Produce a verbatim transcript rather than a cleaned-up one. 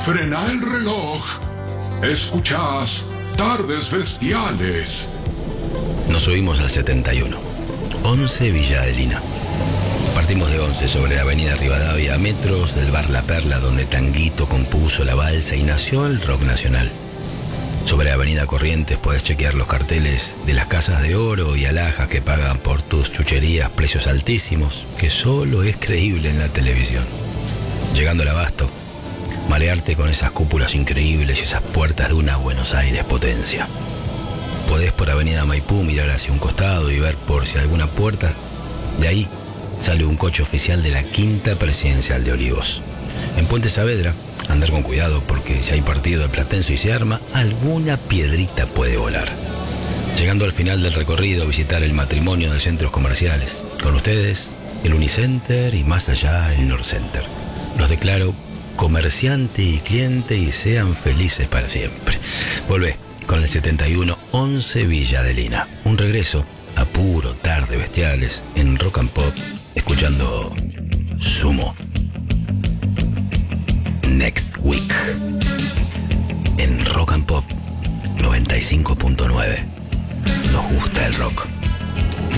Frena el reloj. Escuchás Tardes Bestiales. Nos subimos al setenta y uno. once Villa Adelina. Partimos de once sobre la avenida Rivadavia, a metros del bar La Perla, donde Tanguito compuso la balsa y nació el rock nacional. Sobre la avenida Corrientes puedes chequear los carteles de las casas de oro y alhajas que pagan por tus chucherías precios altísimos, que solo es creíble en la televisión. Llegando al Abasto, marearte con esas cúpulas increíbles y esas puertas de una Buenos Aires potencia. Podés por avenida Maipú mirar hacia un costado y ver por si alguna puerta de ahí sale un coche oficial de la Quinta Presidencial de Olivos. En Puente Saavedra, andar con cuidado porque si hay partido de Platense y se arma, alguna piedrita puede volar. Llegando al final del recorrido, visitar el matrimonio de centros comerciales. Con ustedes, el Unicenter y más allá el Norcenter. Los declaro comerciante y cliente y sean felices para siempre. Volvé con el setenta y uno once Villa Adelina. Un regreso a puro Tarde Bestiales en Rock and Pop, escuchando Sumo. Next Week en Rock and Pop noventa y cinco punto nueve. Nos gusta el rock.